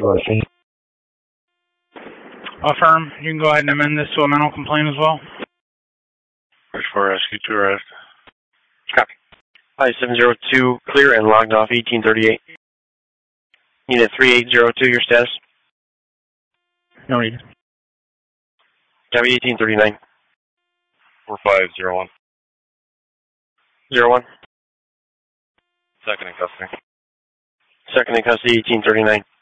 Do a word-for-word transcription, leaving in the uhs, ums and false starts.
question. Affirm. You can go ahead and amend this to a mental complaint as well. Bridge four, rescue two arrest. Copy. Hi, seven zero two, clear and logged off eighteen thirty-eight. Unit three eight zero two, your status? No read. Copy, eighteen thirty-nine. four five zero one. Zero one. Second in custody. Second in custody, eighteen thirty-nine.